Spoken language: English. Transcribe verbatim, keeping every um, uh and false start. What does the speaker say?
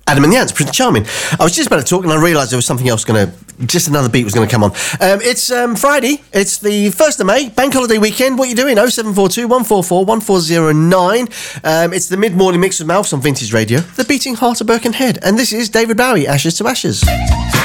Adam and the Ants, pretty charming. I was just about to talk and I realised there was something else going to, just another beat was going to come on. Um, it's um, Friday, it's the first of May, bank holiday weekend. What are you doing? oh seven four two, one four four, one four oh nine. Um, it's the mid-morning mix with Mouths on Vintage Radio, the beating heart of Birkenhead. And this is David Bowie, Ashes to Ashes.